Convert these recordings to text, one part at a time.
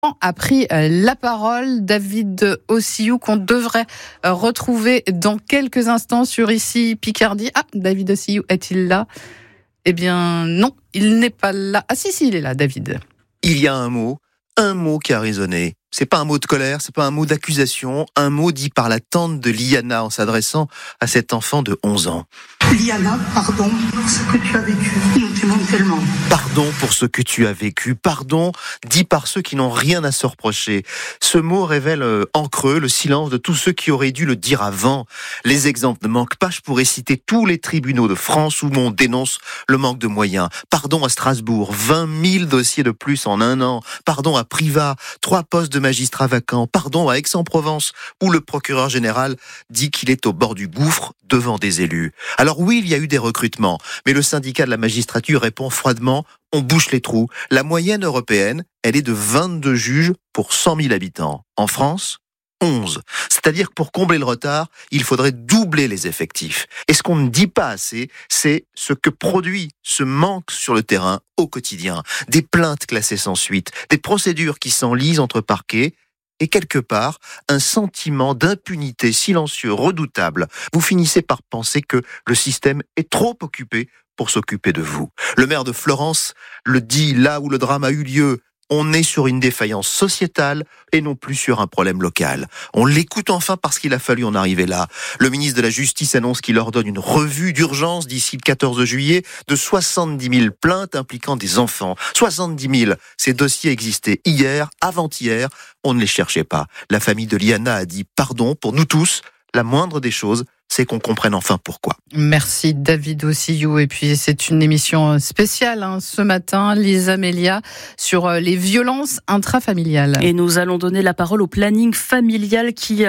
A pris la parole, David Ossihou, qu'on devrait retrouver dans quelques instants sur Ici Picardie. Ah, David Ossihou, est-il là ? Eh bien non, il n'est pas là. Ah si, il est là, David. Il y a un mot qui a résonné. C'est pas un mot de colère, c'est pas un mot d'accusation, un mot dit par la tante de Liana en s'adressant à cet enfant de 11 ans. Liana, pardon pour ce que tu as vécu. On te demande tellement. Pardon pour ce que tu as vécu. Pardon dit par ceux qui n'ont rien à se reprocher. Ce mot révèle en creux le silence de tous ceux qui auraient dû le dire avant. Les exemples ne manquent pas. Je pourrais citer tous les tribunaux de France où on dénonce le manque de moyens. Pardon à Strasbourg, 20 000 dossiers de plus en un an. Pardon à Privas, 3 postes de magistrats vacants. Pardon à Aix-en-Provence où le procureur général dit qu'il est au bord du gouffre devant des élus. Alors oui, il y a eu des recrutements, mais le syndicat de la magistrature répond froidement, on bouche les trous. La moyenne européenne, elle est de 22 juges pour 100 000 habitants. En France, 11. C'est-à-dire que pour combler le retard, il faudrait doubler les effectifs. Et ce qu'on ne dit pas assez, c'est ce que produit ce manque sur le terrain au quotidien. Des plaintes classées sans suite, des procédures qui s'enlisent entre parquets, et quelque part, un sentiment d'impunité silencieux, redoutable. Vous finissez par penser que le système est trop occupé pour s'occuper de vous. Le maire de Florence le dit là où le drame a eu lieu. On est sur une défaillance sociétale et non plus sur un problème local. On l'écoute enfin parce qu'il a fallu en arriver là. Le ministre de la Justice annonce qu'il ordonne une revue d'urgence d'ici le 14 juillet de 70 000 plaintes impliquant des enfants. 70 000. Ces dossiers existaient hier, avant-hier. On ne les cherchait pas. La famille de Liana a dit pardon pour nous tous. La moindre des choses, c'est qu'on comprenne enfin pourquoi. Merci David Ossihou. Et puis c'est une émission spéciale ce matin, Lisa Melia, sur les violences intrafamiliales. Et nous allons donner la parole au planning familial qui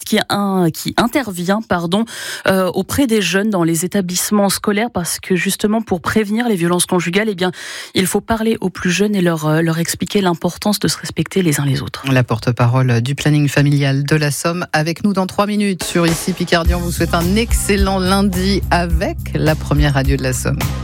intervient auprès des jeunes dans les établissements scolaires, parce que justement pour prévenir les violences conjugales, il faut parler aux plus jeunes et leur expliquer l'importance de se respecter les uns les autres. La porte-parole du planning familial de la Somme avec nous dans 3 minutes sur Ici Picardie. On vous souhaite un excellent lundi avec la première radio de la Somme.